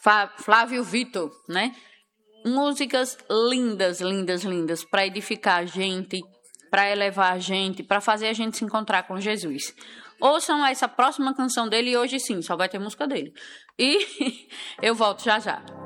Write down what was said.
Flávio Vitor, né? Músicas lindas, lindas, lindas, para edificar a gente, para elevar a gente, para fazer a gente se encontrar com Jesus. Ouçam essa próxima canção dele e hoje sim, só vai ter música dele. E eu volto já já.